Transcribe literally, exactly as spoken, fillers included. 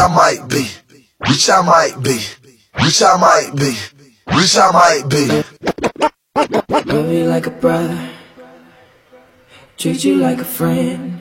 I might be, which I might be, which I might be, which I might be. Love you like a brother, treat you like a friend.